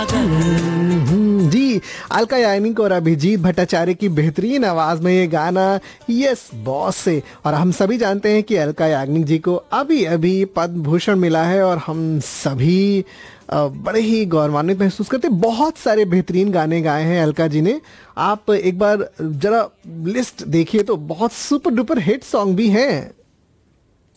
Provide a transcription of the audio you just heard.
जी, अलका याग्निक और अभिजीत भट्टाचार्य की बेहतरीन आवाज में ये गाना यस बॉस से। और हम सभी जानते हैं कि अलका याग्निक जी को अभी अभी पद्म भूषण मिला है और हम सभी बड़े ही गौरवान्वित महसूस करते हैं। बहुत सारे बेहतरीन गाने गाए हैं अलका जी ने। आप एक बार जरा लिस्ट देखिए तो बहुत सुपर डुपर हिट सॉन्ग भी हैं।